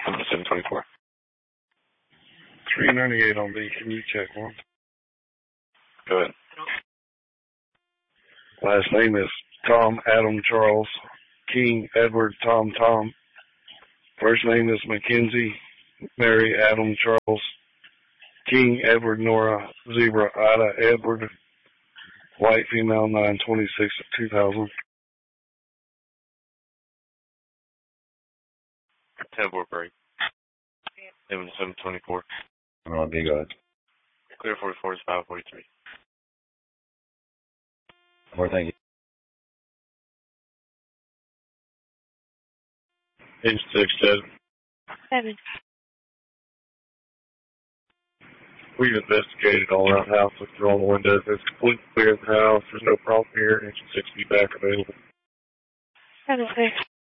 724. 398 on B. Can you check one? Go ahead. Last name is Tom Adam Charles King Edward Tom Tom. First name is Mackenzie Mary Adam Charles King Edward Nora Zebra Ida Edward. White female 9/26/2000. 10-4 break. 724. On B, go ahead. Clear 44 is 543. More, thank you. Page 6, Ted. 7. We've investigated all around the house, looked through all the windows. It's completely clear in the house. There's no problem here. Engine 6 be back available. 7 clear.